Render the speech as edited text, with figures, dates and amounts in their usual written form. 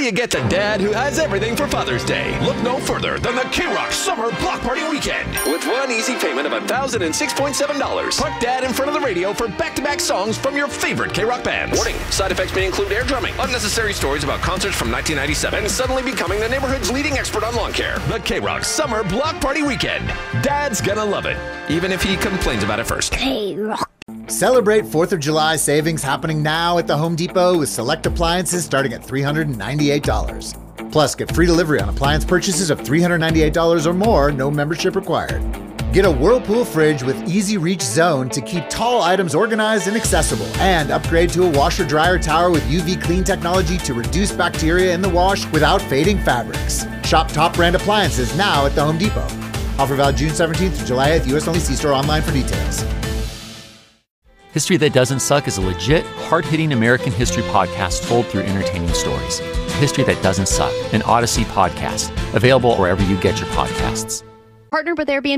you get the dad who has everything for Father's Day? Look no further than the K-Rock Summer Block Party Weekend. With one easy payment of $1,006.7. Park Dad in front of the radio for back-to-back songs from your favorite K-Rock bands. Warning, side effects may include air drumming, unnecessary stories about concerts from 1997, and suddenly becoming the neighborhood's leading expert on lawn care. The K-Rock Summer Block Party Weekend. Dad's gonna love it, even if he complains about it first. K-Rock. Celebrate 4th of July savings happening now at the Home Depot with select appliances starting at $398. Plus, get free delivery on appliance purchases of $398 or more, no membership required. Get a Whirlpool fridge with Easy Reach Zone to keep tall items organized and accessible. And upgrade to a washer-dryer tower with UV clean technology to reduce bacteria in the wash without fading fabrics. Shop top brand appliances now at the Home Depot. Offer valid June 17th to July 8th, U.S. only. See store online for details. History That Doesn't Suck is a legit, hard-hitting American history podcast told through entertaining stories. History That Doesn't Suck, an Odyssey podcast. Available wherever you get your podcasts. Partnered with Airbnb.